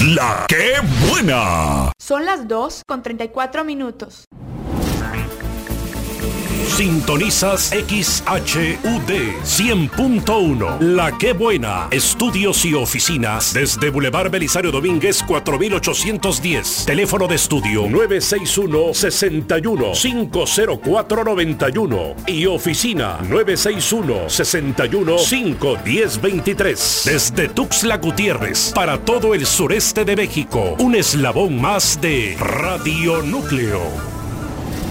La que buena. Son las 2:34. Sintonizas XHUD 100.1. La que buena. Estudios y oficinas desde Boulevard Belisario Domínguez 4810. Teléfono de estudio 961-61-50491 y oficina 961-61-51023. Desde Tuxtla Gutiérrez para todo el sureste de México. Un eslabón más de Radio Núcleo.